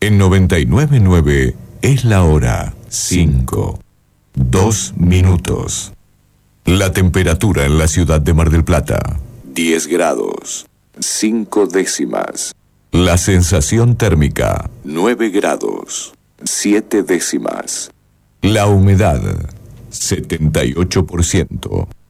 En 99.9 es la hora 5, 2 minutos. La temperatura en la ciudad de Mar del Plata, 10 grados, 5 décimas. La sensación térmica, 9 grados, 7 décimas. La humedad, 78%.